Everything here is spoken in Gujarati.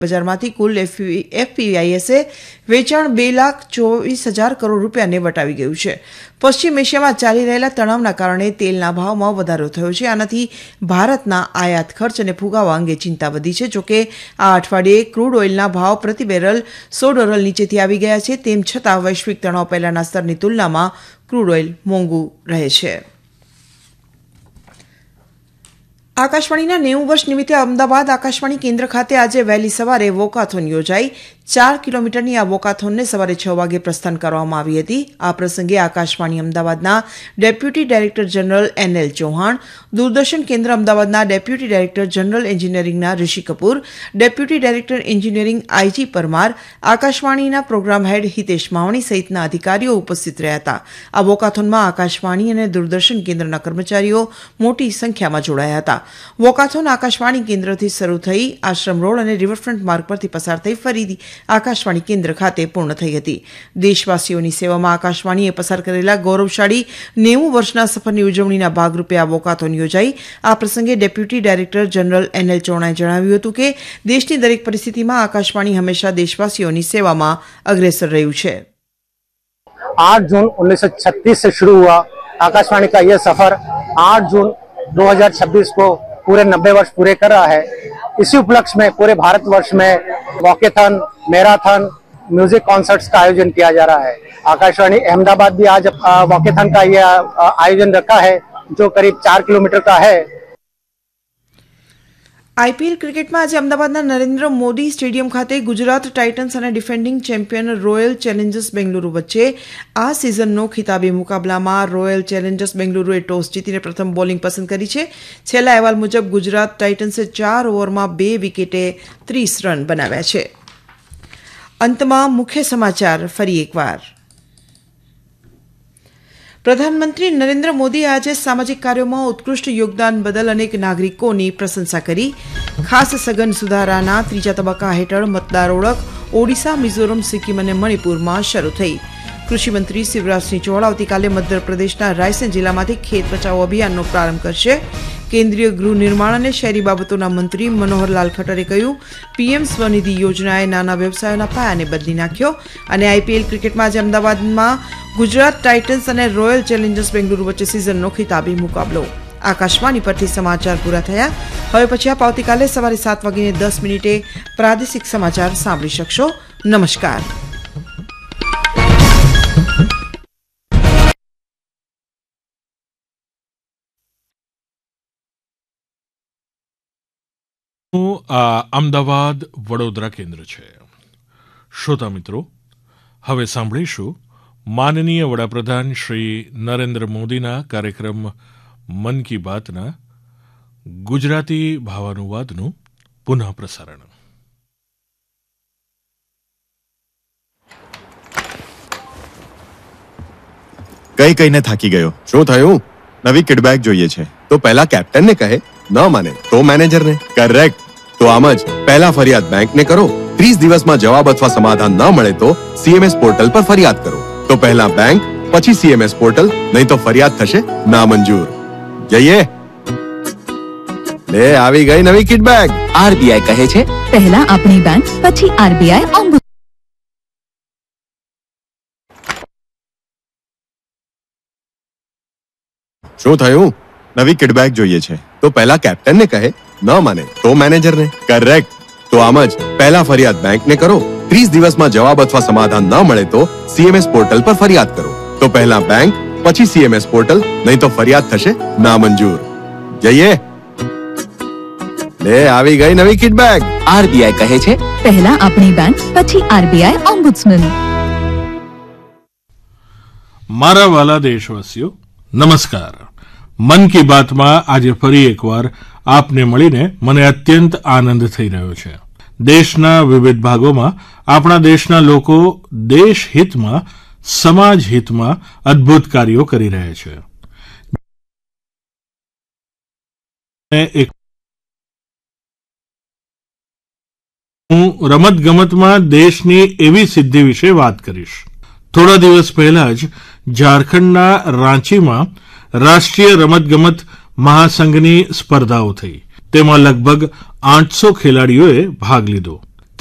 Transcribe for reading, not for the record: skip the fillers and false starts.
બજારમાંથી કુલ એફપીઆઈએસે વેચાણ 2,24,000 કરોડ રૂપિયાને વટાવી ગયું છે. પશ્ચિમ એશિયામાં ચાલી રહેલા તણાવના કારણે તેલના ભાવમાં વધારો થયો છે. આનાથી ભારતના આયાત ખર્ચ અને ફુગાવા અંગે ચિંતા વધી છે. જોકે આ અઠવાડિયે ક્રૂડ ઓઇલના ભાવ પ્રતિ બેરલ $100 નીચેથી આવી ગયા છે. તેમ છતાં વૈશ્વિક તણાવ પહેલાના સ્તરની તુલનામાં ક્રૂડ ઓઇલ મોંઘું રહે છે. આકાશવાણીના 90 વર્ષ નિમિત્તે અમદાવાદ આકાશવાણી કેન્દ્ર ખાતે આજે વહેલી સવારે વોકાથોન યોજાઈ. 4 કિલોમીટરની આ વોકાથોનને સવારે 6 વાગે પ્રસ્થાન કરવામાં આવી હતી. આ પ્રસંગે આકાશવાણી અમદાવાદના deputy director general NL Chauhan, Doordarshan કેન્દ્ર અમદાવાદના ડેપ્યુટી ડાયરેક્ટર જનરલ એન્જિનિયરિંગના Rishi Kapoor, deputy director engineering IG Parmar, આકાશવાણીના પ્રોગ્રામ હેડ હિતેશ માવણી સહિતના અધિકારીઓ ઉપસ્થિત રહ્યા હતા. આ વોકાથોનમાં આકાશવાણી અને દૂરદર્શન કેન્દ્રના કર્મચારીઓ મોટી સંખ્યામાં જોડાયા હતા. વોકાથોન આકાશવાણી કેન્દ્રથી શરૂ થઈ આશ્રમ રોડ અને રિવરફ્રન્ટ માર્ગ પરથી પસાર થઈ ફરીથી આકાશવાણી કેન્દ્ર ખાતે પૂર્ણ થઈ હતી. દેશવાસીઓની સેવામાં આકાશવાણીએ પસાર કરેલા ગૌરવશાળી 90 વર્ષના સફરની ઉજવણીના ભાગરૂપે આ વોકાથોન યોજાઈ. આ પ્રસંગે ડેપ્યુટી ડાયરેક્ટર જનરલ NL ચૌહાણે જણાવ્યું હતું કે દેશની દરેક પરિસ્થિતિમાં આકાશવાણી હંમેશા દેશવાસીઓની સેવામાં અગ્રેસર રહ્યું છે. 8 जून 1936 से शुरू हुआ आकाशवाणी का यह सफर 8 जून 2026 को पूरे 90 वर्ष पूरे कर रहा है. इसी उपलक्ष्य में पूरे भारतवर्ष में वॉकेथन, मैराथन, म्यूजिक कॉन्सर्ट्स का आयोजन किया जा रहा है. आकाशवाणी अहमदाबाद भी आज वॉकेथन का यह आयोजन रखा है जो करीब 4 किलोमीटर का है. IPL ક્રિકેટમાં આજે અમદાવાદના નરેન્દ્ર મોદી સ્ટેડિયમ ખાતે ગુજરાત ટાઇટન્સ અને defending champion royal Challengers Bengaluru વચ્ચે આ સિઝનનો ખિતાબી મુકાબલામાં રોયલ ચેલેન્જર્સ બેંગલુરુએ ટોસ જીતીને પ્રથમ બોલિંગ પસંદ કરી છે. છેલ્લા અહેવાલ મુજબ ગુજરાત ટાઇટન્સે 4 ઓવરમાં 2 વિકેટે 30 રન બનાવ્યા છે. અંતમાં મુખ્ય સમાચાર ફરી એકવાર. પ્રધાનમંત્રી નરેન્દ્ર મોદીએ આજે સામાજિક કાર્યોમાં ઉત્કૃષ્ટ યોગદાન બદલ અનેક નાગરિકોની પ્રશંસા કરી. ખાસ સઘન સુધારાના 3જા તબક્કા હેઠળ મતદાર ઓળખ ઓડિશા, મિઝોરમ, સિક્કિમ અને મણિપુરમાં શરૂ થઈ. કૃષિમંત્રી શિવરાજસિંહ ચૌહાણ આવતીકાલે મધ્યપ્રદેશના રાયસેન જિલ્લામાંથી ખેત બચાવો અભિયાનનો પ્રારંભ કરશે. કેન્દ્રીય ગૃહ નિર્માણ અને શહેરી બાબતોના મંત્રી મનોહરલાલ ખટ્ટરે કહ્યું PM સ્વનિધિ યોજનાએ નાના વ્યવસાયોના પાયાને બદલી નાખ્યો. અને IPL ક્રિકેટમાં આજે અમદાવાદમાં ગુજરાત ટાઇટન્સ અને રોયલ ચેલેન્જર્સ બેંગલુરુ વચ્ચે સિઝનનો ખિતાબી મુકાબલો. આકાશવાણી પરથી સમાચાર પૂરા થયા. હવે પછી આપ આવતીકાલે સવારે 7:10 પ્રાદેશિક સમાચાર સાંભળી શકશો. નમસ્કાર. આ અમદાવાદ વડોદરા કેન્દ્ર છે. શ્રોતા મિત્રો, હવે સાંભળીશું માનનીય વડાપ્રધાન શ્રી નરેન્દ્ર મોદીના કાર્યક્રમ મન કી બાતના ગુજરાતી ભાવાનુવાદનું પુનઃ પ્રસારણ. કઈ કઈને થાકી ગયો. શું થયું? નવી કિડબેગ જોઈએ છે તો પહેલા કેપ્ટનને કહે, ન માને તો મેનેજરને. કરેક્ટ. તો આમ જ પહેલા ફરિયાદ બેંકને કરો. 30 દિવસમાં જવાબ અથવા સમાધાન ન મળે તો CMS પોર્ટલ પર ફરિયાદ કરો. તો પહેલા બેંક, પછી CMS પોર્ટલ, નહીં તો ફરિયાદ થશે નામંજૂર. જઈએ. લે આવી ગઈ નવી કિડબેગ. RBI કહે છે પહેલા આપણી બેંક, પછી RBI ઓમ્બુડ. શું થયું? નવી કિડબેગ જોઈએ છે તો પહેલા કેપ્ટનને કહે, ન માને તો મેનેજરને. કરેક્ટ. તો આમ જ પહેલા ફરિયાદ બેંકને કરો. 30 દિવસમાં જવાબ અથવા સમાધાન ન મળે તો CMS પોર્ટલ પર ફરિયાદ કરો. તો પહેલા બેંક, પછી CMS પોર્ટલ, નહીં તો ફરિયાદ થશે નામંજૂર. જઈએ. લે આવી ગઈ નવી કિડબેગ. RBI કહે છે પહેલા આપણી બેંક, પછી RBI ઓમ્બુડ્સમેન. મારા વાલા દેશવાસીઓ, નમસ્કાર. મન કી બાતમાં આજે ફરી એકવાર આપને મળીને મને અત્યંત આનંદ થઈ રહ્યો છે. દેશના વિવિધ ભાગોમાં આપણા દેશના લોકો દેશ હિતમાં, સમાજ હિતમાં અદ્ભુત કાર્યો કરી રહ્યા છે. હું રમતગમતમાં દેશની એવી સિદ્ધિ વિશે વાત કરીશ. થોડા દિવસ પહેલા જ ઝારખંડના રાંચીમાં રાષ્ટ્રીય રમતગમત મહાસંઘની સ્પર્ધાઓ થઈ. તેમાં લગભગ 800 ખેલાડીઓએ ભાગ લીધો.